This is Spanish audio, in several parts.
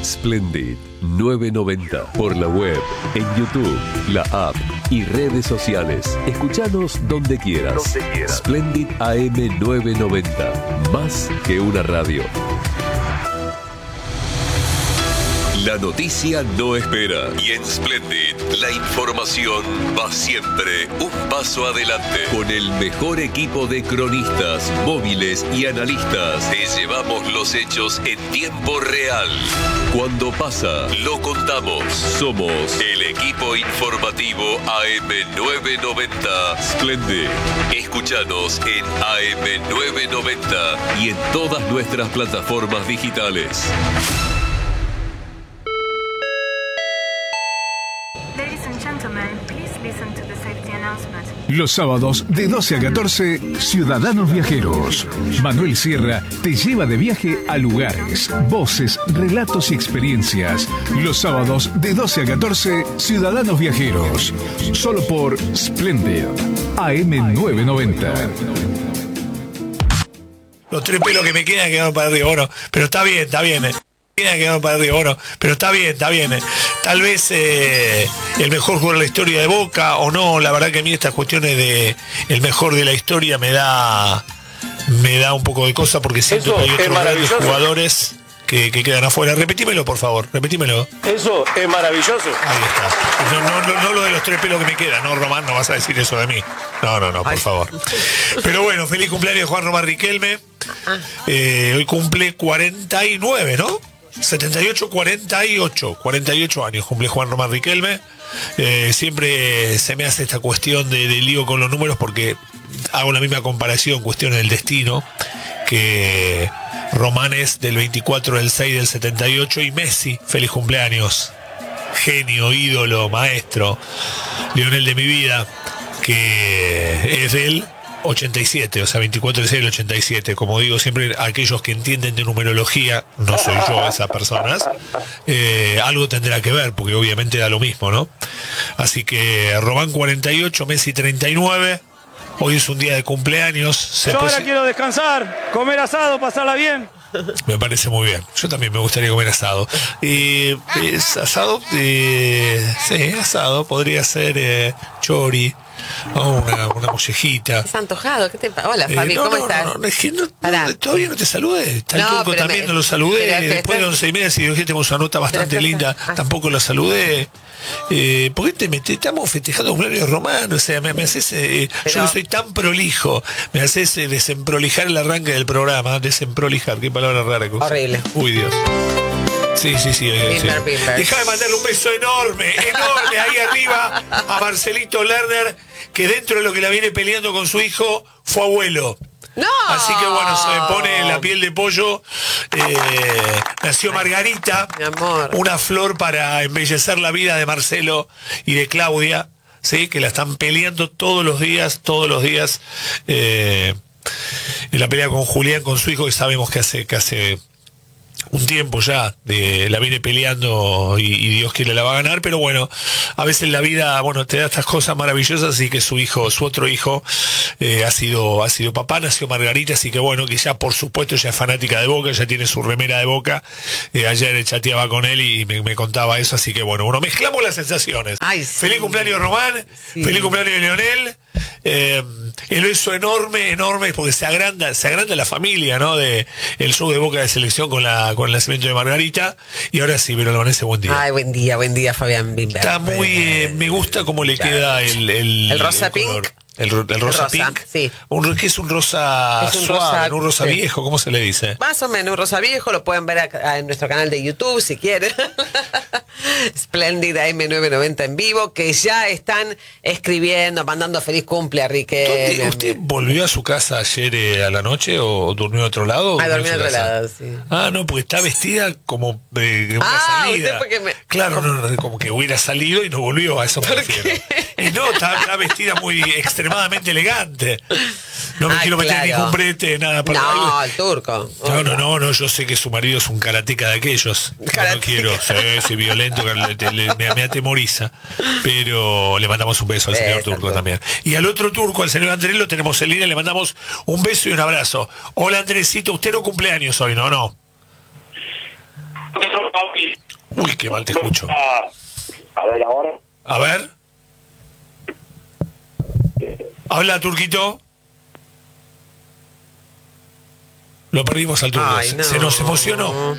Splendid 990. Por la web, en YouTube, la app y redes sociales. Escuchanos donde quieras. Splendid AM 990. Más que una radio. La noticia no espera y en Splendid la información va siempre un paso adelante. Con el mejor equipo de cronistas, móviles y analistas, te llevamos los hechos en tiempo real. Cuando pasa, lo contamos. Somos el equipo informativo AM990 Splendid. Escúchanos en AM990 y en todas nuestras plataformas digitales. Los sábados de 12 a 14, Ciudadanos Viajeros. Manuel Sierra te lleva de viaje a lugares, voces, relatos y experiencias. Los sábados de 12 a 14, Ciudadanos Viajeros. Solo por Splendid, AM990. Los 3 pelos que me quedan para arriba. Bueno, pero está bien. Quedan para arriba. Bueno, pero está bien. Tal vez el mejor jugador de la historia de Boca o no. La verdad que a mí estas cuestiones de el mejor de la historia me da un poco de cosa porque siento que hay otros grandes jugadores que quedan afuera. Repetímelo, por favor. Eso es maravilloso. Ahí está. No lo de los 3 pelos que me quedan. No, Román, no vas a decir eso de mí. No, por favor. Pero bueno, feliz cumpleaños Juan Román Riquelme. Hoy cumple 49, ¿no? 78, 48 años cumple Juan Román Riquelme. Siempre se me hace esta cuestión de lío con los números porque hago la misma comparación, cuestiones del destino, que Román es del 24 del 6 del 78 y Messi, feliz cumpleaños, genio, ídolo, maestro, Lionel de mi vida, que es del 87, o sea, 24 del 6 del 87. Como digo siempre, aquellos que entienden de numerología, no soy yo esas personas, algo tendrá que ver, porque obviamente da lo mismo, ¿no? Así que Román 48, Messi 39. Hoy es un día de cumpleaños. Yo ahora quiero descansar, comer asado, pasarla bien. Me parece muy bien. Yo también me gustaría comer asado. Asado, sí, asado. Podría ser chori. Una mollejita. ¿Estás antojado? ¿Qué te pasa? Hola, Fabi, ¿cómo estás? No, es que todavía no te saludé. Está el turco también, no lo saludé. Después de 11:30, si dije, tenemos una nota bastante linda, tampoco lo saludé. ¿Por qué te metes? Estamos festejando un cumpleaños romano. O sea, me haces. Yo no soy tan prolijo. Me haces desemprolijar el arranque del programa. Desemprolijar, qué palabra rara. Horrible. Uy, Dios. Sí. Deja de mandarle un beso enorme ahí arriba a Marcelito Lerner, que dentro de lo que la viene peleando con su hijo, fue abuelo. No. Así que bueno, se me pone la piel de pollo. Nació Margarita, mi amor, una flor para embellecer la vida de Marcelo y de Claudia, ¿sí? Que la están peleando todos los días. En la pelea con Julián, con su hijo, que sabemos que hace un tiempo ya la viene peleando y Dios quiere la va a ganar, pero bueno, a veces la vida, te da estas cosas maravillosas, así que su otro hijo ha sido papá, nació Margarita, así que bueno, que ya por supuesto ya es fanática de Boca, ya tiene su remera de Boca. Ayer chateaba con él y me contaba eso, así que bueno, mezclamos las sensaciones. Ay, sí. Feliz cumpleaños Román, sí. Feliz cumpleaños de Leonel. El beso enorme porque se agranda la familia, ¿no? De el show de Boca de selección con el nacimiento de Margarita. Y ahora sí, pero Albanese, buen día. Ay, buen día, Fabián Bimber. Está muy, me gusta cómo le queda el rosa color. pink. El rosa pink. Sí. ¿Qué es un rosa suave? Un rosa viejo, ¿cómo se le dice? Más o menos, un rosa viejo, lo pueden ver acá en nuestro canal de YouTube si quieren. Splendid AM990 en vivo, que ya están escribiendo, mandando feliz cumple a Riquelme. ¿Usted volvió a su casa ayer a la noche o durmió a otro lado? Dormí a otro lado, sí. No, porque está vestida como de una salida. Claro, como que hubiera salido y no volvió, a eso me refiero. No, está vestida muy extremadamente elegante. No me quiero meter ningún brete, nada para No, el turco. No, yo sé que su marido es un karateca de aquellos. No quiero ser violento, me atemoriza. Pero le mandamos un beso al señor turco también. Y al otro turco, al señor Andrés, lo tenemos en línea, le mandamos un beso y un abrazo. Hola Andresito, usted no cumpleaños hoy, ¿no? Uy, qué mal te escucho. A ver, ahora. A ver. Habla, Turquito. Lo perdimos al turco. Ay, no. Se nos emocionó.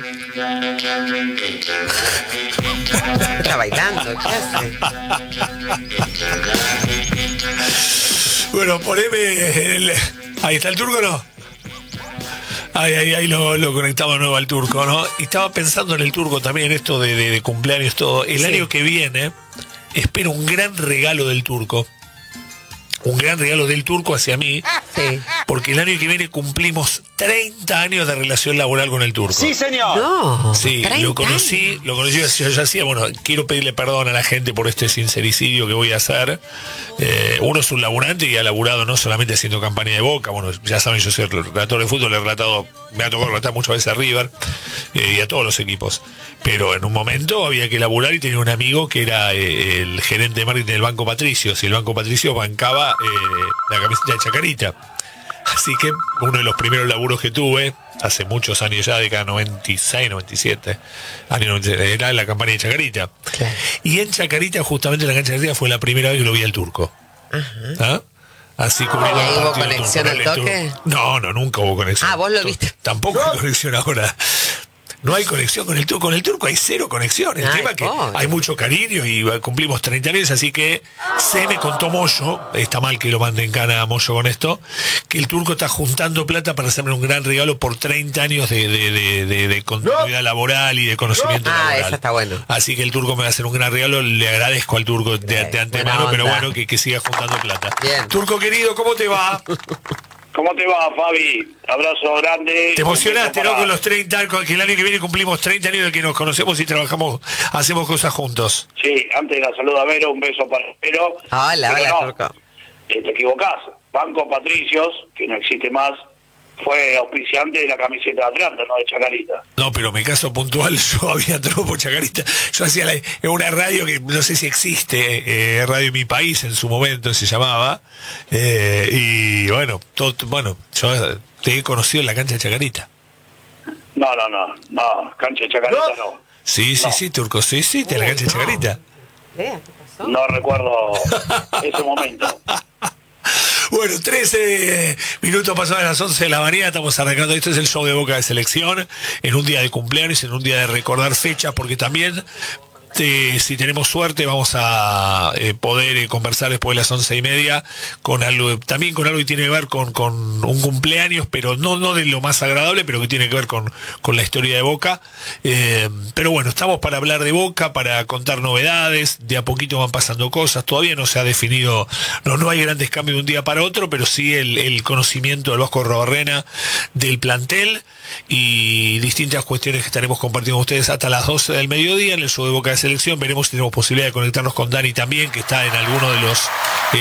Está bailando, ¿qué hace? Bueno, poneme ahí está el turco, ¿no? Ahí lo conectamos de nuevo al turco, ¿no? Y estaba pensando en el turco también, esto de cumpleaños, todo. El año que viene, espero un gran regalo del turco. Un gran regalo del turco hacia mí. Sí. Porque el año que viene cumplimos 30 años de relación laboral con el turco. Sí, señor. No. Sí, 30 lo conocí, yo ya hacía, bueno, quiero pedirle perdón a la gente por este sincericidio que voy a hacer. Uno es un laburante y ha laburado no solamente haciendo campaña de Boca, bueno, ya saben, yo soy relator de fútbol, me ha tocado relatar muchas veces a River y a todos los equipos. Pero en un momento había que laburar y tenía un amigo que era el gerente de marketing del Banco Patricios, y el Banco Patricios bancaba la camiseta de Chacarita. Así que uno de los primeros laburos que tuve, hace muchos años ya, década 96, 97, año 97, era la campaña de Chacarita. Claro. Y en Chacarita, justamente en la cancha de Chacarita, fue la primera vez que lo vi al turco. ¿Ah? Así cubriendo ¿Y el hubo partido del conexión turco. al toque? No, nunca hubo conexión. Ah, vos lo viste. Tampoco hay conexión ahora. No hay conexión con el turco. Con el turco hay cero conexión. El tema es que hay mucho cariño y cumplimos 30 años, así que se me contó Moyo, está mal que lo mande en cana a Moyo con esto, que el turco está juntando plata para hacerme un gran regalo por 30 años de continuidad laboral y de conocimiento laboral. Eso está bueno. Así que el turco me va a hacer un gran regalo. Le agradezco al turco de antemano, pero bueno, que siga juntando plata. Bien. Turco querido, ¿cómo te va? ¿Cómo te va, Fabi? Abrazo grande. Te emocionaste, ¿no? Con los 30, que el año que viene cumplimos 30 años de que nos conocemos y trabajamos, hacemos cosas juntos. Sí, antes la saludo a Vero, un beso para Vero. Hola, Pero hola, Turco. te equivocás. Banco Patricios, que no existe más, fue auspiciante de la camiseta de Atlanta, no de Chacarita. No, pero mi caso puntual, yo había tropo Chacarita. Yo hacía en una radio que no sé si existe, Radio en Mi País en su momento se llamaba. Y bueno, yo te he conocido en la cancha de Chacarita. No, cancha de Chacarita no. Sí, Turco, sí, de la cancha de Chacarita. ¿Qué pasó? No recuerdo ese momento. Bueno, 13 minutos pasados de las 11 de la mañana, estamos arrancando. Esto es el show de Boca de Selección, en un día de cumpleaños, en un día de recordar fechas, porque también, si tenemos suerte, vamos a poder conversar después de las 11:30 con algo, también con algo que tiene que ver con un cumpleaños, pero no de lo más agradable, pero que tiene que ver con la historia de Boca. Pero bueno, estamos para hablar de Boca, para contar novedades, de a poquito van pasando cosas, todavía no se ha definido, no hay grandes cambios de un día para otro, pero sí el conocimiento del Vasco Arrobarrena del plantel y distintas cuestiones que estaremos compartiendo con ustedes hasta las 12 del mediodía en el show de Boca de Selección. Veremos si tenemos posibilidad de conectarnos con Dani también, que está en alguno de los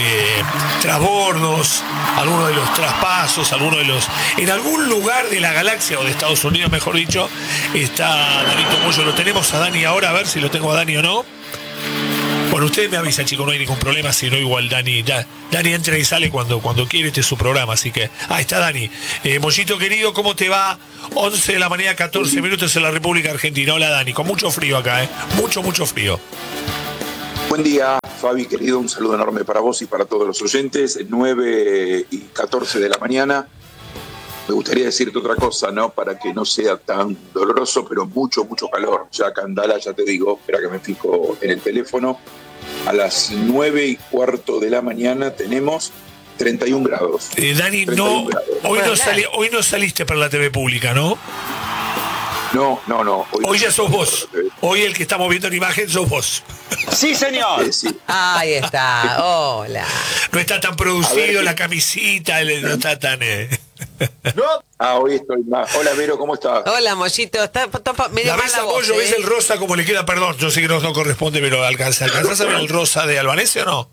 trasbordos, alguno de los traspasos, en algún lugar de la galaxia o de Estados Unidos, mejor dicho, está Danito Moyo. Lo tenemos a Dani ahora, a ver si lo tengo a Dani o no. Bueno, ustedes me avisan, chicos, no hay ningún problema, si no igual Dani entra y sale cuando quiere, este es su programa, así que, ahí está Dani. Mollito querido, ¿cómo te va? 11 de la mañana, 14 minutos en la República Argentina. Hola Dani, con mucho frío acá, mucho frío. Buen día, Fabi, querido, un saludo enorme para vos y para todos los oyentes. 9:14 de la mañana. Me gustaría decirte otra cosa, ¿no? Para que no sea tan doloroso, pero mucho calor. Ya acá en Dallas, ya te digo, espera que me fijo en el teléfono. A las 9:15 de la mañana tenemos 31 grados. Dani, 31 grados. Hoy no saliste para la TV pública, ¿no? No. Hoy ya sos vos. Hoy el que estamos viendo en imagen sos vos. Sí, señor. Sí. Ahí está, hola. No está tan producido la camisita, no está tan... Hoy estoy más. Hola, Vero, ¿cómo estás? Hola, Mollito, está medio La mal ves la a voz, Moyo, ves el rosa como le queda, perdón, yo sé que no corresponde, pero ¿alcanzás a ver el rosa de Albanese o no?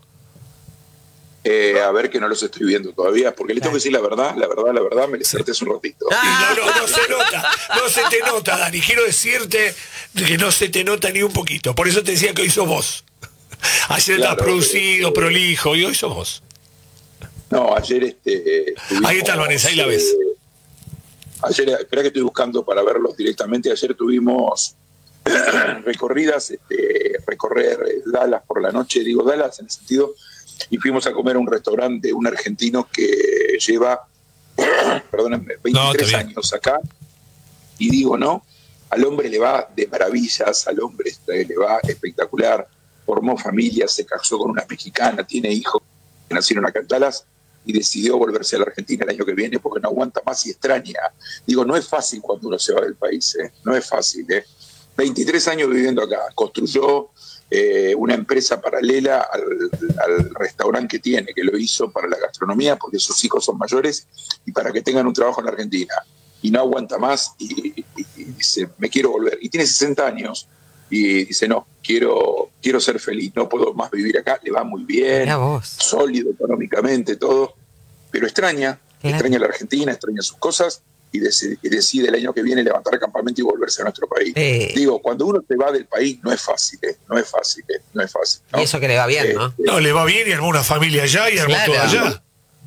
A ver, que no los estoy viendo todavía, porque les tengo que decir la verdad, me desperté hace un ratito. No se te nota, Dani. Quiero decirte que no se te nota ni un poquito. Por eso te decía que hoy sos vos. Ayer estabas producido, prolijo, y hoy sos vos. No, ayer ahí está Vanessa, ahí la ves. Ayer, espera que estoy buscando para verlos directamente. Ayer tuvimos recorridas, recorrer Dallas por la noche, digo Dallas en el sentido, y fuimos a comer a un restaurante, un argentino que lleva, perdónenme, 23 años acá, y digo, ¿no? Al hombre le va de maravillas, al hombre le va espectacular, formó familia, se casó con una mexicana, tiene hijos que nacieron acá en Dallas, y decidió volverse a la Argentina el año que viene porque no aguanta más y extraña. Digo, no es fácil cuando uno se va del país, no es fácil. 23 años viviendo acá, construyó una empresa paralela al restaurante que tiene, que lo hizo para la gastronomía, porque sus hijos son mayores y para que tengan un trabajo en la Argentina. Y no aguanta más y dice, me quiero volver. Y tiene 60 años y dice, no, quiero ser feliz, no puedo más vivir acá, le va muy bien, sólido económicamente, todo, pero extraña la Argentina, extraña sus cosas y decide el año que viene levantar campamento y volverse a nuestro país. Digo, cuando uno se va del país no es fácil, no es fácil. ¿No? Y eso que le va bien, ¿no? No, le va bien y armó una familia allá y armó todo allá.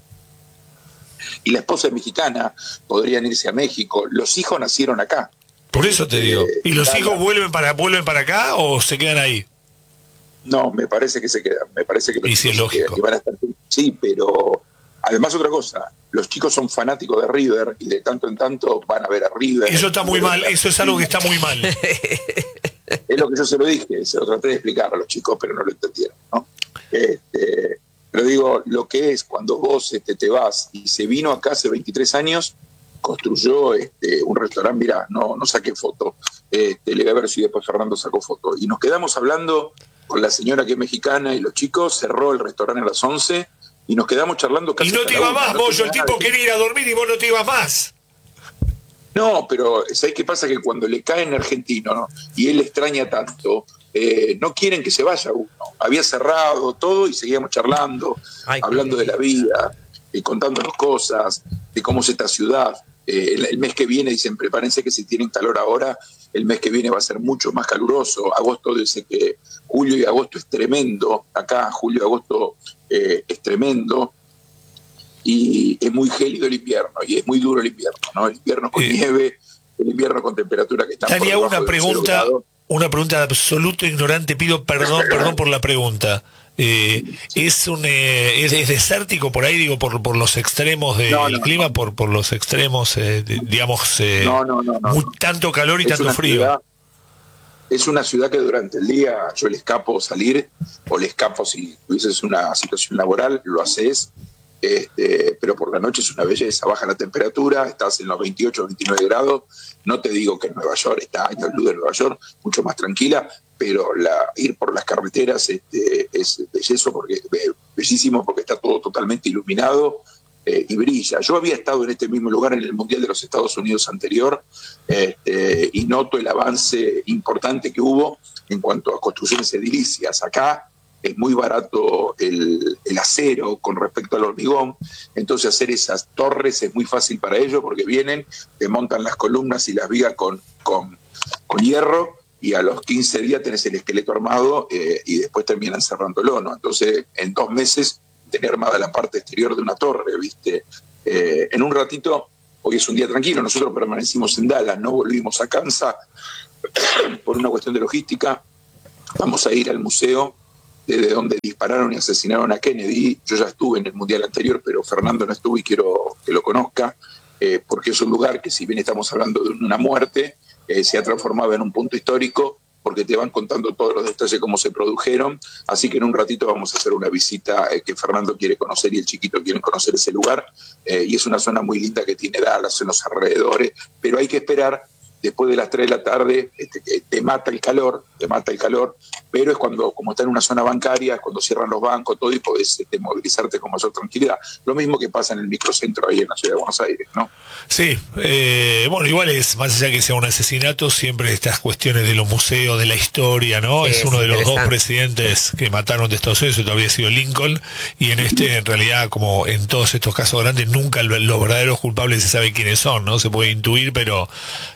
Y la esposa es mexicana, podrían irse a México, los hijos nacieron acá. Por eso te digo. ¿Y los hijos vuelven para acá o se quedan ahí? No, me parece que se quedan. Me parece que y sí, es lógico. Que van a estar... Sí, pero además otra cosa, los chicos son fanáticos de River y de tanto en tanto van a ver a River. Eso está muy mal, eso es algo que está muy mal. Es lo que yo se lo dije, se lo traté de explicar a los chicos, pero no lo entendieron, ¿no? Pero digo, lo que es cuando vos te vas y se vino acá hace 23 años, construyó un restaurante, mirá, no saqué foto, le voy a ver si después Fernando sacó foto, y nos quedamos hablando con la señora que es mexicana y los chicos, cerró el restaurante a las 11 y nos quedamos charlando casi. Y no te iba más, Moyo, el tipo quería ir a dormir y vos no te ibas más. No, pero ¿sabés qué pasa? Que cuando le cae en argentino, ¿no? Y él extraña tanto, no quieren que se vaya uno. Había cerrado todo y seguíamos charlando, hablando de la vida, contándonos cosas, de cómo es esta ciudad. El mes que viene, dicen, prepárense que si tienen calor ahora, el mes que viene va a ser mucho más caluroso. Agosto, dice que julio y agosto es tremendo. Acá, julio y agosto es tremendo. Y es muy gélido el invierno, y es muy duro el invierno, ¿no? El invierno con nieve, el invierno con temperatura que está por debajo una pregunta, una pregunta de absoluto ignorante, pido perdón por la pregunta. ¿Es desértico por ahí, digo, por los extremos del clima, por los extremos, digamos, tanto calor y tanto frío? Es una ciudad que durante el día yo le escapo salir, o le escapo si tuvieses una situación laboral, lo haces, pero por la noche es una belleza, baja la temperatura, estás en los 28, 29 grados, no te digo que en Nueva York está años luz de Nueva York, mucho más tranquila, pero ir por las carreteras es bellísimo porque está todo totalmente iluminado y brilla. Yo había estado en este mismo lugar en el Mundial de los Estados Unidos anterior y noto el avance importante que hubo en cuanto a construcciones edilicias. Acá es muy barato el acero con respecto al hormigón, entonces hacer esas torres es muy fácil para ellos porque vienen, te montan las columnas y las vigas con hierro, y a los 15 días tenés el esqueleto armado y después terminan cerrándolo, ¿no? Entonces, en 2 meses, tener armada la parte exterior de una torre, ¿viste? En un ratito, hoy es un día tranquilo, nosotros permanecimos en Dallas, no volvimos a Kansas por una cuestión de logística. Vamos a ir al museo desde donde dispararon y asesinaron a Kennedy. Yo ya estuve en el Mundial anterior, pero Fernando no estuvo y quiero que lo conozca, porque es un lugar que, si bien estamos hablando de una muerte, se ha transformado en un punto histórico, porque te van contando todos los detalles cómo se produjeron. Así que en un ratito vamos a hacer una visita que Fernando quiere conocer y el chiquito quiere conocer ese lugar, y es una zona muy linda que tiene Dallas en los alrededores, pero hay que esperar. Después de las 3 de la tarde te mata el calor, pero es cuando, como está en una zona bancaria, es cuando cierran los bancos, todo, y podés movilizarte con mayor tranquilidad. Lo mismo que pasa en el microcentro ahí en la ciudad de Buenos Aires, ¿no? Sí, bueno, igual es, más allá que sea un asesinato, siempre estas cuestiones de los museos, de la historia, ¿no? Sí, es uno de los 2 presidentes que mataron de Estados Unidos, todavía ha sido Lincoln, y en en realidad, como en todos estos casos grandes, nunca los verdaderos culpables se sabe quiénes son, ¿no? Se puede intuir, pero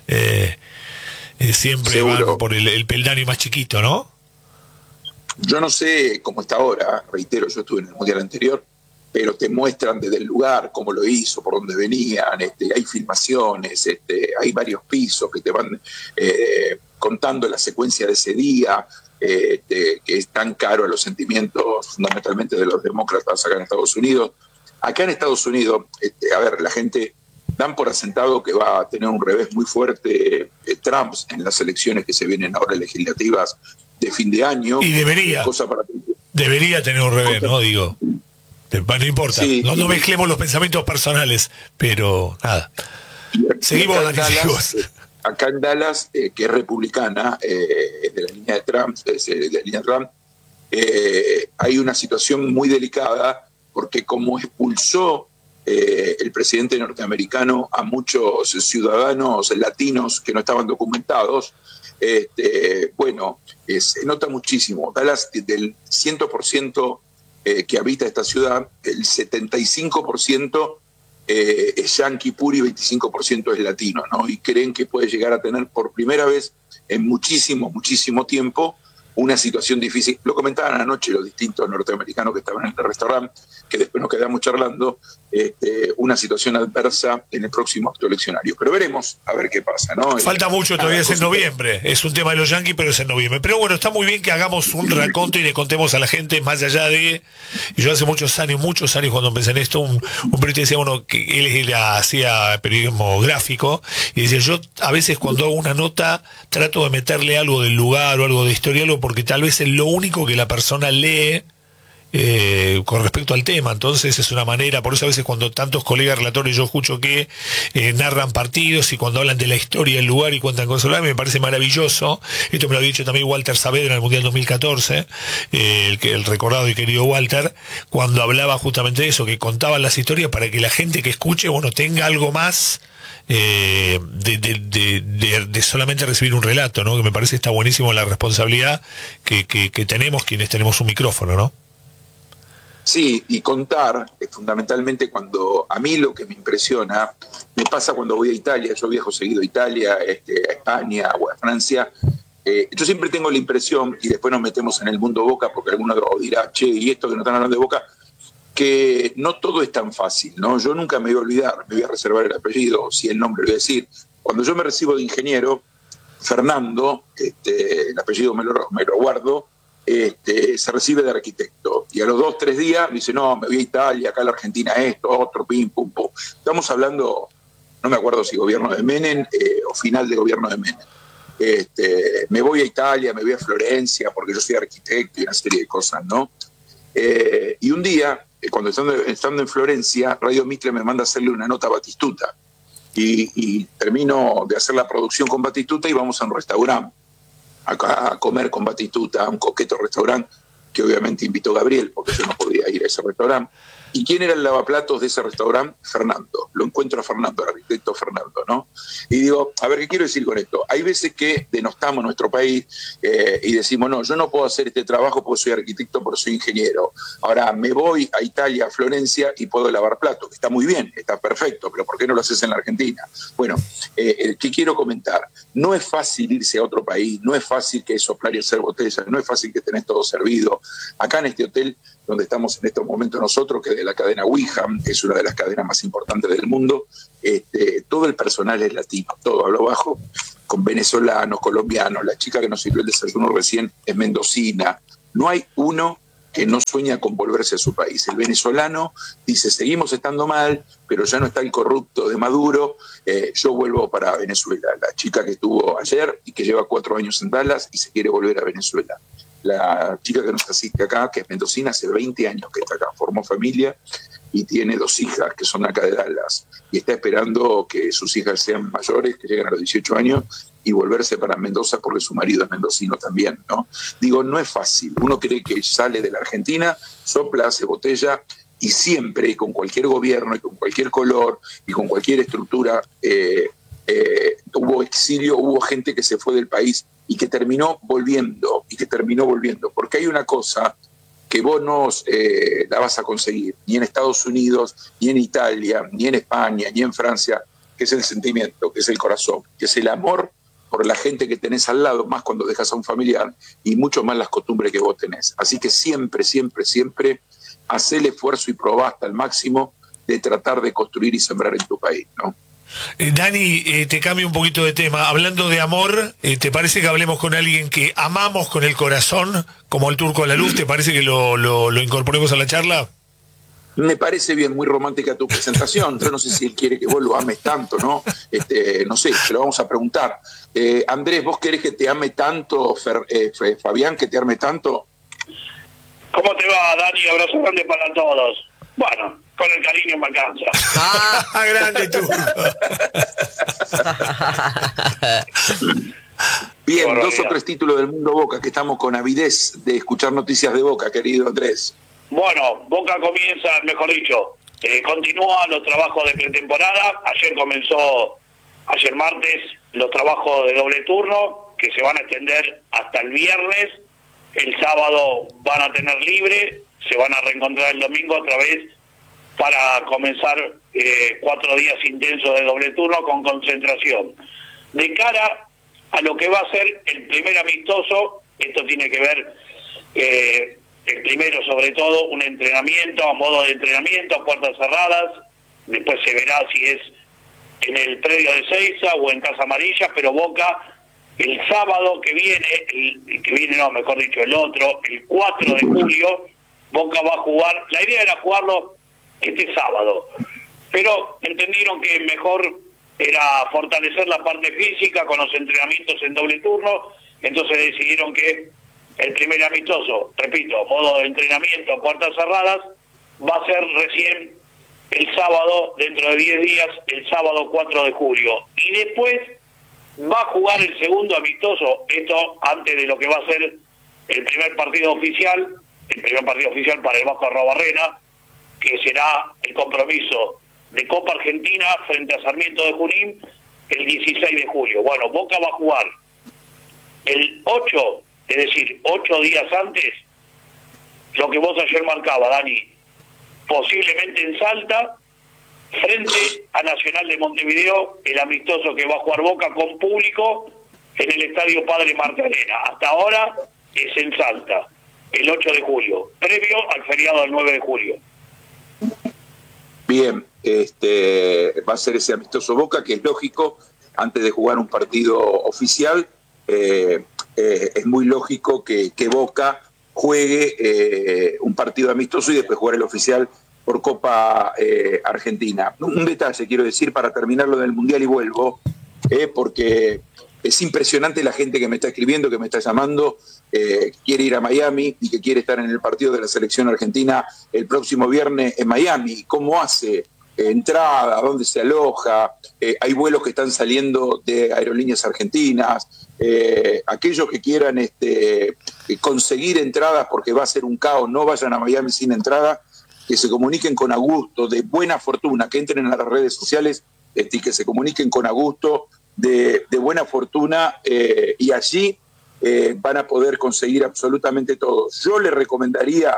siempre seguro van por el peldaño más chiquito, ¿no? Yo no sé cómo está ahora, reitero, yo estuve en el Mundial anterior, pero te muestran desde el lugar cómo lo hizo, por dónde venían, hay filmaciones, hay varios pisos que te van contando la secuencia de ese día, que es tan caro a los sentimientos fundamentalmente de los demócratas acá en Estados Unidos. Acá en Estados Unidos, a ver, la gente dan por asentado que va a tener un revés muy fuerte Trump en las elecciones que se vienen ahora legislativas de fin de año. Y debería. Debería tener un revés, ¿no? Digo, no importa. Sí, no mezclemos los pensamientos personales, pero nada. Seguimos, acá en Dallas, que es republicana, de la línea de Trump, hay una situación muy delicada, porque como expulsó el presidente norteamericano a muchos ciudadanos latinos que no estaban documentados, se nota muchísimo. Dallas, del 100% que habita esta ciudad, el 75% es yanqui puro y 25% es latino, ¿no? Y creen que puede llegar a tener por primera vez en muchísimo tiempo una situación difícil. Lo comentaban anoche los distintos norteamericanos que estaban en el restaurante, que después nos quedamos charlando, una situación adversa en el próximo acto eleccionario. Pero veremos a ver qué pasa, ¿no? Falta mucho, todavía es en noviembre. Es un tema de los yanquis, pero es en noviembre. Pero bueno, está muy bien que hagamos un raconto y le contemos a la gente, más allá de... Yo hace muchos años cuando empecé en esto, un periodista decía, bueno, que él hacía periodismo gráfico, y decía, yo a veces cuando hago una nota trato de meterle algo del lugar o algo de historia, porque tal vez es lo único que la persona lee con respecto al tema. Entonces es una manera, por eso a veces cuando tantos colegas relatores yo escucho que narran partidos y cuando hablan de la historia del lugar y cuentan cosas, me parece maravilloso. Esto me lo ha dicho también Walter Saavedra en el Mundial 2014, el recordado y querido Walter, cuando hablaba justamente de eso, que contaban las historias para que la gente que escuche, tenga algo más de solamente recibir un relato, ¿no? Que me parece está buenísimo la responsabilidad que tenemos quienes tenemos un micrófono, ¿no? Sí, y contar, fundamentalmente cuando a mí lo que me impresiona, me pasa cuando voy a Italia, yo viajo seguido a Italia, a España o a Francia, yo siempre tengo la impresión, y después nos metemos en el mundo Boca, porque alguno dirá, che, y esto que no están hablando de Boca, que no todo es tan fácil, ¿no? Yo nunca me voy a olvidar, me voy a reservar el apellido, si el nombre lo voy a decir. Cuando yo me recibo de ingeniero, Fernando, el apellido me lo guardo, se recibe de arquitecto. Y a los 2-3 días me dice, no, me voy a Italia, acá en la Argentina esto, otro, pim, pum, pum. Estamos hablando, no me acuerdo si gobierno de Menem o final de gobierno de Menem. Me voy a Italia, me voy a Florencia, porque yo soy arquitecto y una serie de cosas, ¿no? Y un día, cuando estando en Florencia, Radio Mitre me manda a hacerle una nota a Batistuta. Y termino de hacer la producción con Batistuta y vamos a un restaurante a comer con Batistuta, a un coqueto restaurante que obviamente invitó Gabriel, porque yo no podía ir a ese restaurante. ¿Y quién era el lavaplatos de ese restaurante? Fernando. Lo encuentro a Fernando, el arquitecto Fernando, ¿no? Y digo, a ver, ¿qué quiero decir con esto? Hay veces que denostamos nuestro país y decimos, no, yo no puedo hacer este trabajo porque soy arquitecto, porque soy ingeniero. Ahora me voy a Italia, a Florencia, y puedo lavar platos, que está muy bien, está perfecto, pero ¿por qué no lo haces en la Argentina? Bueno, ¿qué quiero comentar? No es fácil irse a otro país, no es fácil que soplar y hacer botellas, no es fácil que tenés todo servido. Acá en este hotel donde estamos en estos momentos nosotros, que es de la cadena Wyham, que es una de las cadenas más importantes del mundo, todo el personal es latino, todo, hablo bajo, con venezolanos, colombianos, la chica que nos sirvió el desayuno recién es mendocina, no hay uno que no sueña con volverse a su país. El venezolano dice, seguimos estando mal, pero ya no está el corrupto de Maduro, yo vuelvo para Venezuela. La chica que estuvo ayer y que lleva 4 años en Dallas y se quiere volver a Venezuela. La chica que nos asiste acá, que es mendocina, hace 20 años que está acá, formó familia y tiene 2 hijas que son acá de Dallas y está esperando que sus hijas sean mayores, que lleguen a los 18 años y volverse para Mendoza porque su marido es mendocino también, ¿no? Digo, no es fácil. Uno cree que sale de la Argentina, sopla, hace botella y siempre, y con cualquier gobierno y con cualquier color y con cualquier estructura, hubo exilio, hubo gente que se fue del país y que terminó volviendo, porque hay una cosa que vos no la vas a conseguir, ni en Estados Unidos, ni en Italia, ni en España, ni en Francia, que es el sentimiento, que es el corazón, que es el amor por la gente que tenés al lado, más cuando dejas a un familiar, y mucho más las costumbres que vos tenés. Así que siempre, siempre, siempre, hacé el esfuerzo y probá hasta el máximo de tratar de construir y sembrar en tu país, ¿no? Dani, te cambio un poquito de tema. Hablando de amor, ¿te parece que hablemos con alguien que amamos con el corazón, como el Turco a la Luz? ¿Te parece que lo incorporemos a la charla? Me parece bien, muy romántica tu presentación. Yo no sé si él quiere que vos lo ames tanto, ¿no? No sé, se lo vamos a preguntar. Andrés, ¿vos querés que te ame tanto, Fabián, que te ame tanto? ¿Cómo te va, Dani? Abrazo grande para todos. Bueno, con el cariño me alcanza. Grande tú. Bien, 2 o 3 títulos del mundo Boca, que estamos con avidez de escuchar noticias de Boca, querido Andrés. Bueno, Boca comienza, mejor dicho, continúa los trabajos de pretemporada. Ayer martes, los trabajos de doble turno, que se van a extender hasta el viernes. El sábado van a tener libre, se van a reencontrar el domingo otra vez para comenzar 4 días intensos de doble turno con concentración. De cara a lo que va a ser el primer amistoso, esto tiene que ver, el primero sobre todo, un entrenamiento, a modo de entrenamiento, a puertas cerradas, después se verá si es en el predio de Seiza o en Casa Amarilla, pero Boca el sábado que viene, el otro, el 4 de julio, Boca va a jugar, la idea era jugarlo este sábado, pero entendieron que mejor era fortalecer la parte física con los entrenamientos en doble turno, entonces decidieron que el primer amistoso, repito, modo de entrenamiento, puertas cerradas, va a ser recién el sábado, dentro de 10 días, el sábado 4 de julio, y después va a jugar el segundo amistoso, esto antes de lo que va a ser el primer partido oficial para el Vasco Arrobarrena, que será el compromiso de Copa Argentina frente a Sarmiento de Junín el 16 de julio. Bueno, Boca va a jugar el 8, es decir, 8 días antes, lo que vos ayer marcaba, Dani, posiblemente en Salta, frente a Nacional de Montevideo, el amistoso que va a jugar Boca con público en el Estadio Padre Marcarena. Hasta ahora es en Salta, el 8 de julio, previo al feriado del 9 de julio. Bien, va a ser ese amistoso Boca, que es lógico, antes de jugar un partido oficial, es muy lógico que Boca juegue un partido amistoso y después jugar el oficial por Copa Argentina. Un detalle quiero decir para terminar lo del Mundial y vuelvo, porque es impresionante la gente que me está escribiendo, que me está llamando, quiere ir a Miami y que quiere estar en el partido de la selección argentina el próximo viernes en Miami. ¿Cómo hace? Entrada, ¿dónde se aloja? Hay vuelos que están saliendo de aerolíneas argentinas. Aquellos que quieran conseguir entradas porque va a ser un caos, no vayan a Miami sin entrada, que se comuniquen con Augusto, de buena fortuna, que entren a las redes sociales y que se comuniquen con Augusto de buena fortuna, y allí van a poder conseguir absolutamente todo. Yo le recomendaría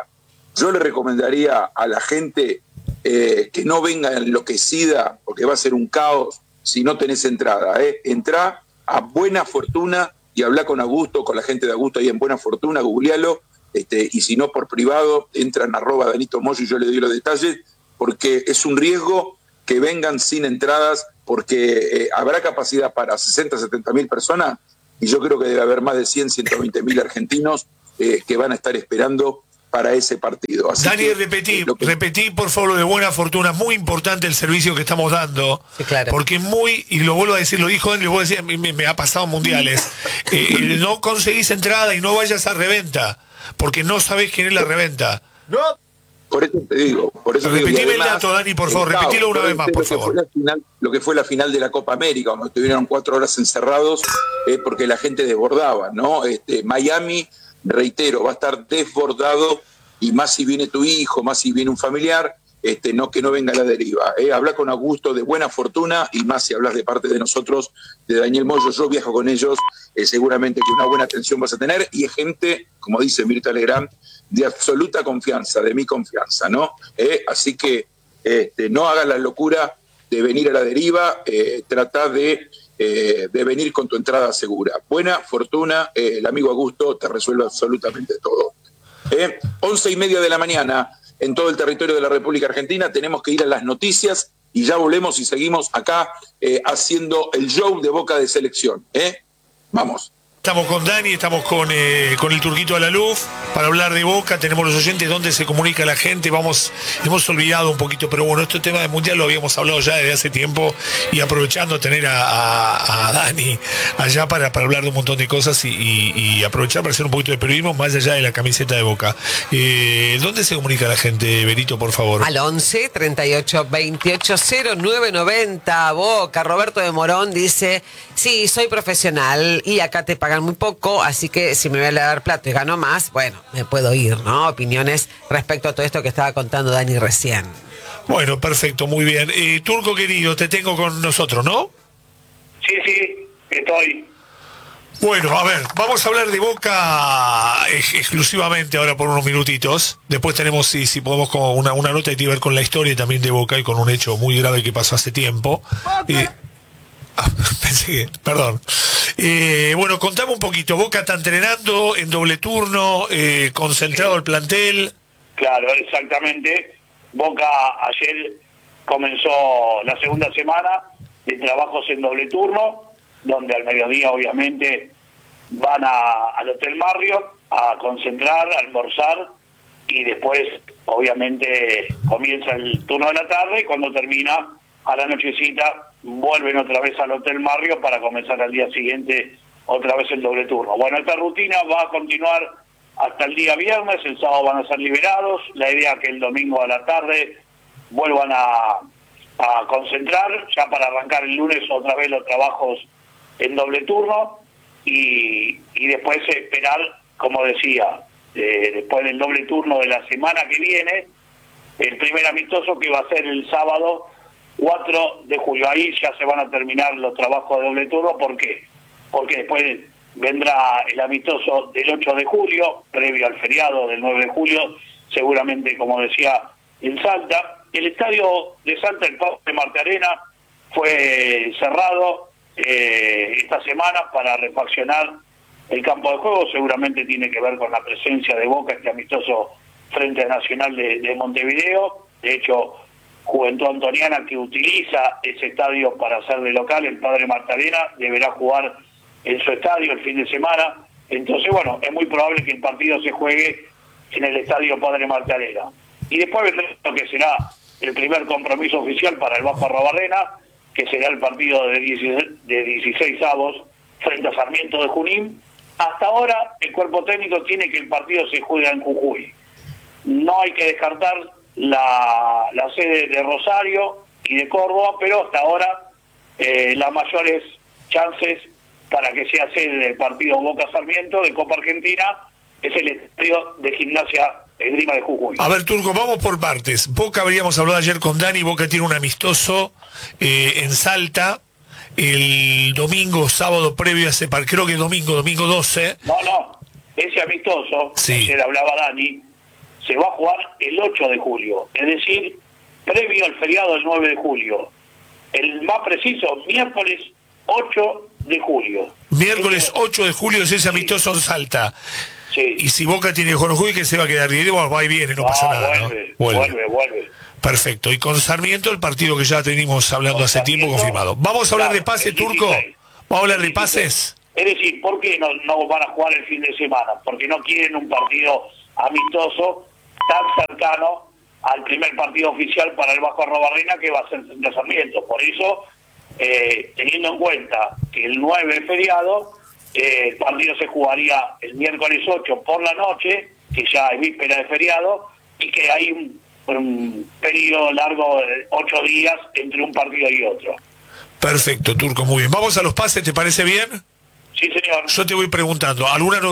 a la gente que no venga enloquecida, porque va a ser un caos si no tenés entrada. Entrá a Buena Fortuna y habla con Augusto, con la gente de Augusto ahí en Buena Fortuna, googlealo, y si no por privado, entran @Danito Moyo y yo le doy los detalles, porque es un riesgo que vengan sin entradas, porque habrá capacidad para 60, 70 mil personas, y yo creo que debe haber más de 100, 120 mil argentinos que van a estar esperando para ese partido. Así Dani, que, repetí por favor lo de Buena Fortuna. Muy importante el servicio que estamos dando, sí, claro. Porque y lo vuelvo a decir, lo dijo Dani, lo vuelvo a decir, me ha pasado en mundiales, no conseguís entrada y no vayas a reventa, porque no sabés quién es la reventa. No. Por eso te digo. Repetime el dato, Dani, por favor, repetilo una vez más, por favor. Lo que fue la final de la Copa América, cuando estuvieron 4 horas encerrados, porque la gente desbordaba, ¿no? Miami, reitero, va a estar desbordado, y más si viene tu hijo, más si viene un familiar, no que no venga a la deriva. Habla con Augusto de Buena Fortuna, y más si hablas de parte de nosotros, de Daniel Moyo, yo viajo con ellos, seguramente que una buena atención vas a tener, y es gente, como dice Mirta Legrand, de absoluta confianza, de mi confianza, ¿no? Así que no hagas la locura de venir a la deriva, trata de venir con tu entrada segura. Buena Fortuna, el amigo Augusto te resuelve absolutamente todo. 11:30 de la mañana, en todo el territorio de la República Argentina, tenemos que ir a las noticias y ya volvemos y seguimos acá haciendo el show de Boca de Selección. Vamos. Estamos con Dani, estamos con el Turquito Alaluf para hablar de Boca. Tenemos los oyentes donde se comunica la gente. Hemos olvidado un poquito, pero bueno, este tema del Mundial lo habíamos hablado ya desde hace tiempo, y aprovechando tener a Dani allá para hablar de un montón de cosas y aprovechar para hacer un poquito de periodismo más allá de la camiseta de Boca. ¿Dónde se comunica la gente, Berito, por favor? Al 11 38 28 0990. Boca. Roberto de Morón dice: sí, soy profesional y acá te pagan muy poco, así que si me voy a dar plato y gano más, bueno, me puedo ir, ¿no? Opiniones respecto a todo esto que estaba contando Dani recién. Bueno, perfecto, muy bien. Turco querido, te tengo con nosotros, ¿no? Sí, estoy. Bueno, a ver, vamos a hablar de Boca exclusivamente ahora por unos minutitos. Después tenemos, si podemos, con una nota que tiene que ver con la historia también de Boca y con un hecho muy grave que pasó hace tiempo. Pensé que, perdón. Bueno, contame un poquito. Boca está entrenando en doble turno, concentrado el plantel. Claro, exactamente. Boca ayer comenzó la segunda semana de trabajos en doble turno, donde al mediodía obviamente van al Hotel Marriott a concentrar, a almorzar, y después obviamente comienza el turno de la tarde, y cuando termina a la nochecita vuelven otra vez al Hotel Marriott para comenzar al día siguiente otra vez el doble turno. Bueno, esta rutina va a continuar hasta el día viernes. El sábado van a ser liberados. La idea es que el domingo a la tarde vuelvan a concentrar, ya para arrancar el lunes otra vez los trabajos en doble turno, y después esperar, como decía, después del doble turno de la semana que viene, el primer amistoso, que va a ser el sábado 4 de julio. Ahí ya se van a terminar los trabajos de doble turno. ¿Por qué? Porque después vendrá el amistoso del 8 de julio, previo al feriado del 9 de julio, seguramente, como decía, en Salta. El estadio de Salta, el Padre Martarena, fue cerrado esta semana para refaccionar el campo de juego. Seguramente tiene que ver con la presencia de Boca, este amistoso frente a Nacional de Montevideo. De hecho, Juventud Antoniana, que utiliza ese estadio para hacer de local, el Padre Martarena, deberá jugar en su estadio el fin de semana. Entonces, bueno, es muy probable que el partido se juegue en el estadio Padre Martarena. Y después vendrá lo que será el primer compromiso oficial para el Bajo Arrobarrena, que será el partido de 16 avos frente a Sarmiento de Junín. Hasta ahora el cuerpo técnico tiene que el partido se juega en Jujuy. No hay que descartar la sede de Rosario y de Córdoba, pero hasta ahora las mayores chances para que sea sede del partido Boca Sarmiento de Copa Argentina es el estadio de Gimnasia Esgrima de Jujuy. A ver, Turco, vamos por partes. Boca, habríamos hablado ayer con Dani, Boca tiene un amistoso en Salta el domingo, sábado previo a ese partido, creo que domingo 12. No, ese amistoso, sí, ayer hablaba Dani, se va a jugar el 8 de julio, es decir, previo al feriado del 9 de julio. El más preciso, miércoles 8 de julio. Miércoles 8 de julio es ese amistoso en Salta. Sí. Y si Boca tiene Jujuy, que se va a quedar bien, bueno, va y viene, no pasa nada. Vuelve. Perfecto. Y con Sarmiento, el partido que ya venimos hablando hace tiempo, confirmado. ¿Vamos a hablar de pases, Turco? ¿Vamos a hablar de pases? Es decir, ¿por qué no van a jugar el fin de semana? Porque no quieren un partido amistoso tan cercano al primer partido oficial para el Bajo Arrobarrena, que va a ser de Sarmiento. Por eso, teniendo en cuenta que el 9 es feriado, el partido se jugaría el miércoles 8 por la noche, que ya es víspera de feriado, y que hay un periodo largo de 8 días entre un partido y otro. Perfecto, Turco, muy bien. Vamos a los pases, ¿te parece bien? Sí, señor. Yo te voy preguntando, ¿alguna